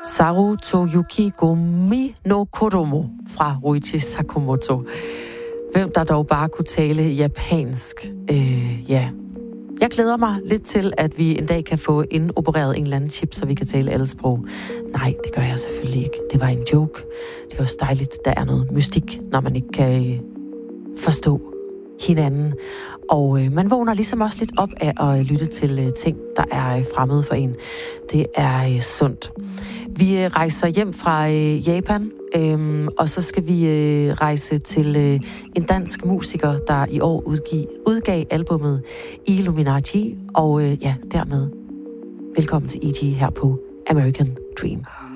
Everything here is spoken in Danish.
Saru Toyuki Gomi no Kodomo fra Ruichi Sakamoto. Hvem der dog bare kunne tale japansk. Jeg glæder mig lidt til, at vi en dag kan få indopereret en eller anden chip, så vi kan tale alle sprog. Nej, det gør jeg selvfølgelig ikke. Det var en joke. Det er også dejligt, der er noget mystik, når man ikke kan forstå hinanden. Og man vågner ligesom også lidt op af at lytte til ting, der er fremmede for en. Det er sundt. Vi rejser hjem fra Japan, og så skal vi rejse til en dansk musiker, der i år udgav albumet Illuminati, og dermed velkommen til E.G. her på American Dream.